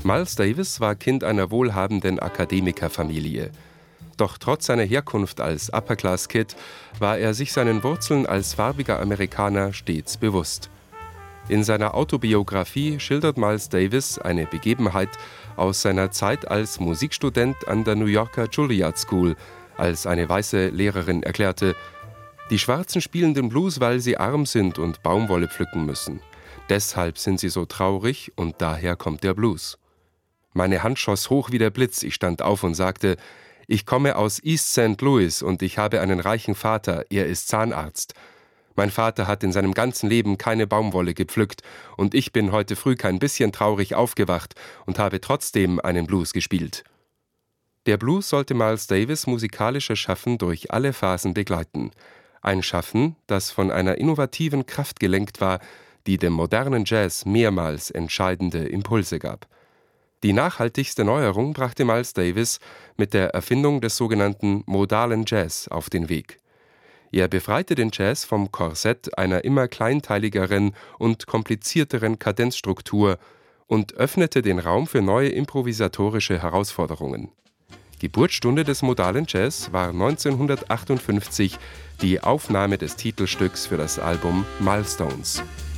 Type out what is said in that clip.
Miles Davis war Kind einer wohlhabenden Akademikerfamilie. Doch trotz seiner Herkunft als Upper-Class-Kid war er sich seinen Wurzeln als farbiger Amerikaner stets bewusst. In seiner Autobiografie schildert Miles Davis eine Begebenheit aus seiner Zeit als Musikstudent an der New Yorker Juilliard School, als eine weiße Lehrerin erklärte: Die Schwarzen spielen den Blues, weil sie arm sind und Baumwolle pflücken müssen. Deshalb sind sie so traurig und daher kommt der Blues. Meine Hand schoss hoch wie der Blitz, ich stand auf und sagte: Ich komme aus East St. Louis und ich habe einen reichen Vater, er ist Zahnarzt. Mein Vater hat in seinem ganzen Leben keine Baumwolle gepflückt und ich bin heute früh kein bisschen traurig aufgewacht und habe trotzdem einen Blues gespielt. Der Blues sollte Miles Davis' musikalisches Schaffen durch alle Phasen begleiten. Ein Schaffen, das von einer innovativen Kraft gelenkt war, die dem modernen Jazz mehrmals entscheidende Impulse gab. Die nachhaltigste Neuerung brachte Miles Davis mit der Erfindung des sogenannten modalen Jazz auf den Weg. Er befreite den Jazz vom Korsett einer immer kleinteiligeren und komplizierteren Kadenzstruktur und öffnete den Raum für neue improvisatorische Herausforderungen. Geburtsstunde des modalen Jazz war 1958 die Aufnahme des Titelstücks für das Album Milestones.